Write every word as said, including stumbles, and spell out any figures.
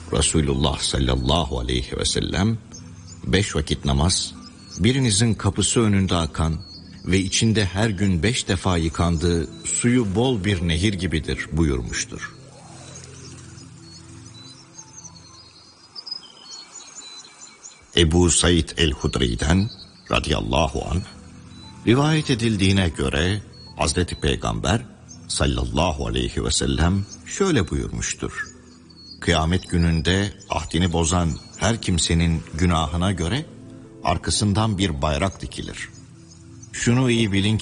Resulullah sallallahu aleyhi ve sellem, beş vakit namaz, birinizin kapısı önünde akan ve içinde her gün beş defa yıkandığı suyu bol bir nehir gibidir buyurmuştur. Ebu Said el-Hudri'den radıyallahu anh, rivayet edildiğine göre Hazreti Peygamber sallallahu aleyhi ve sellem şöyle buyurmuştur: Kıyamet gününde ahdini bozan her kimsenin günahına göre arkasından bir bayrak dikilir. Şunu iyi bilin